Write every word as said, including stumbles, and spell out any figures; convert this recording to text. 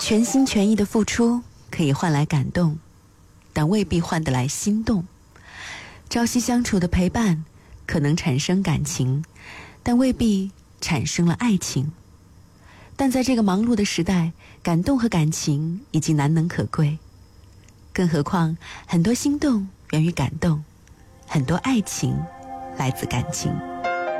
全心全意的付出可以换来感动，但未必换得来心动。朝夕相处的陪伴可能产生感情，但未必产生了爱情。但在这个忙碌的时代，感动和感情已经难能可贵，更何况很多心动源于感动，很多爱情来自感情。